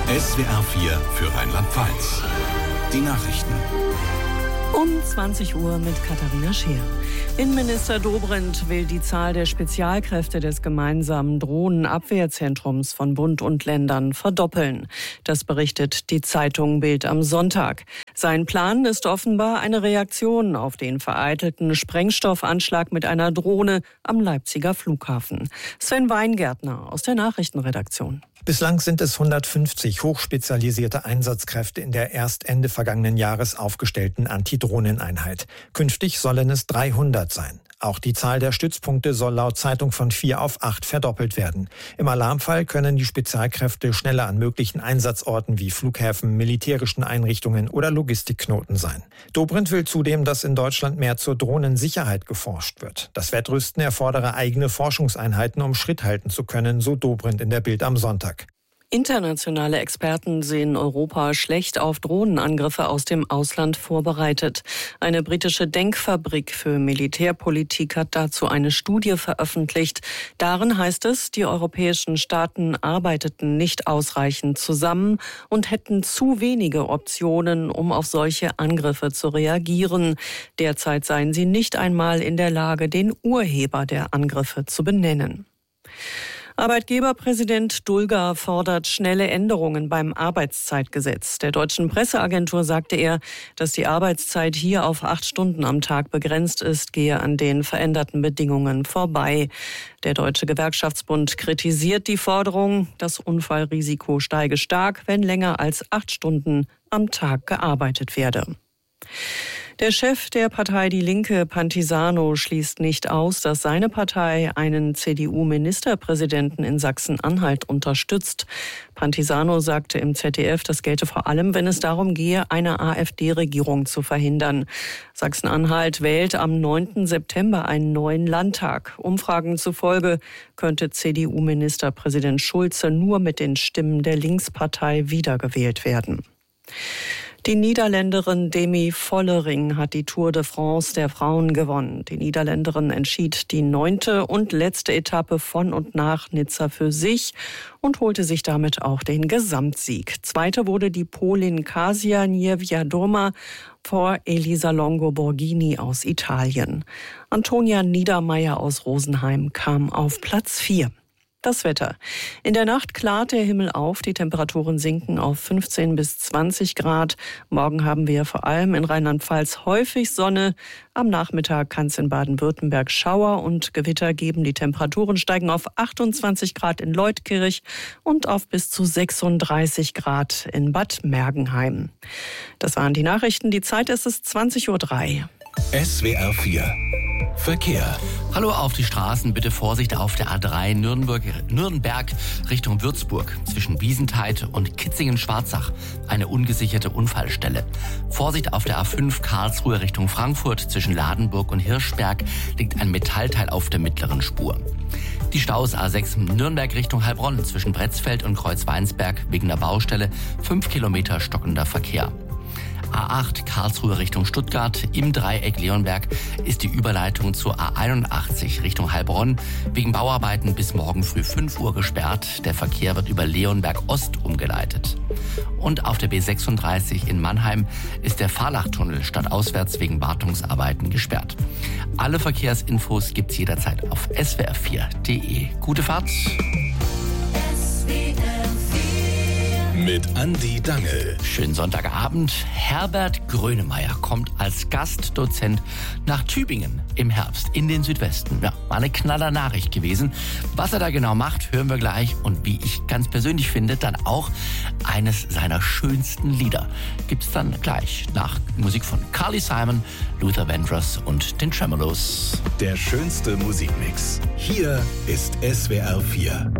SWR 4 für Rheinland-Pfalz. Die Nachrichten. Um 20 Uhr mit Katharina Scheer. Innenminister Dobrindt will die Zahl der Spezialkräfte des gemeinsamen Drohnenabwehrzentrums von Bund und Ländern verdoppeln. Das berichtet die Zeitung Bild am Sonntag. Sein Plan ist offenbar eine Reaktion auf den vereitelten Sprengstoffanschlag mit einer Drohne am Leipziger Flughafen. Sven Weingärtner aus der Nachrichtenredaktion. Bislang sind es 150 hochspezialisierte Einsatzkräfte in der erst Ende vergangenen Jahres aufgestellten Antidrohneneinheit. Künftig sollen es 300 sein. Auch die Zahl der Stützpunkte soll laut Zeitung von 4 auf 8 verdoppelt werden. Im Alarmfall können die Spezialkräfte schneller an möglichen Einsatzorten wie Flughäfen, militärischen Einrichtungen oder Logistikknoten sein. Dobrindt will zudem, dass in Deutschland mehr zur Drohnensicherheit geforscht wird. Das Wettrüsten erfordere eigene Forschungseinheiten, um Schritt halten zu können, so Dobrindt in der Bild am Sonntag. Internationale Experten sehen Europa schlecht auf Drohnenangriffe aus dem Ausland vorbereitet. Eine britische Denkfabrik für Militärpolitik hat dazu eine Studie veröffentlicht. Darin heißt es, die europäischen Staaten arbeiteten nicht ausreichend zusammen und hätten zu wenige Optionen, um auf solche Angriffe zu reagieren. Derzeit seien sie nicht einmal in der Lage, den Urheber der Angriffe zu benennen. Arbeitgeberpräsident Dulger fordert schnelle Änderungen beim Arbeitszeitgesetz. Der deutschen Presseagentur sagte er, dass die Arbeitszeit hier auf 8 Stunden am Tag begrenzt ist, gehe an den veränderten Bedingungen vorbei. Der Deutsche Gewerkschaftsbund kritisiert die Forderung, das Unfallrisiko steige stark, wenn länger als 8 Stunden am Tag gearbeitet werde. Der Chef der Partei Die Linke, Pantisano, schließt nicht aus, dass seine Partei einen CDU-Ministerpräsidenten in Sachsen-Anhalt unterstützt. Pantisano sagte im ZDF, das gelte vor allem, wenn es darum gehe, eine AfD-Regierung zu verhindern. Sachsen-Anhalt wählt am 9. September einen neuen Landtag. Umfragen zufolge könnte CDU-Ministerpräsident Schulze nur mit den Stimmen der Linkspartei wiedergewählt werden. Die Niederländerin Demi Vollering hat die Tour de France der Frauen gewonnen. Die Niederländerin entschied die 9. und letzte Etappe von und nach Nizza für sich und holte sich damit auch den Gesamtsieg. Zweite wurde die Polin Kasia Niewiadoma vor Elisa Longo Borghini aus Italien. Antonia Niedermeyer aus Rosenheim kam auf Platz 4. Das Wetter. In der Nacht klart der Himmel auf, die Temperaturen sinken auf 15 bis 20 Grad. Morgen haben wir vor allem in Rheinland-Pfalz häufig Sonne. Am Nachmittag kann es in Baden-Württemberg Schauer und Gewitter geben. Die Temperaturen steigen auf 28 Grad in Leutkirch und auf bis zu 36 Grad in Bad Mergenheim. Das waren die Nachrichten. Die Zeit ist es 20:03 Uhr. SWR 4 Verkehr. Hallo, auf die Straßen, bitte Vorsicht auf der A3 Nürnberg Richtung Würzburg. Zwischen Wiesenthal und Kitzingen-Schwarzach eine ungesicherte Unfallstelle. Vorsicht auf der A5 Karlsruhe Richtung Frankfurt. Zwischen Ladenburg und Hirschberg liegt ein Metallteil auf der mittleren Spur. Die Staus A6 Nürnberg Richtung Heilbronn. Zwischen Bretzfeld und Kreuzweinsberg wegen der Baustelle 5 Kilometer stockender Verkehr. A8 Karlsruhe Richtung Stuttgart. Im Dreieck Leonberg ist die Überleitung zur A81 Richtung Heilbronn wegen Bauarbeiten bis morgen früh 5 Uhr gesperrt. Der Verkehr wird über Leonberg Ost umgeleitet. Und auf der B36 in Mannheim ist der Fahrlachtunnel stadtauswärts wegen Wartungsarbeiten gesperrt. Alle Verkehrsinfos gibt's jederzeit auf swr4.de. Gute Fahrt! Mit Andi Dangel. Schönen Sonntagabend. Herbert Grönemeyer kommt als Gastdozent nach Tübingen im Herbst in den Südwesten. Ja, war eine knaller Nachricht gewesen. Was er da genau macht, hören wir gleich. Und wie ich ganz persönlich finde, dann auch eines seiner schönsten Lieder. Gibt's dann gleich nach Musik von Carly Simon, Luther Vandross und den Tremolos. Der schönste Musikmix. Hier ist SWR 4.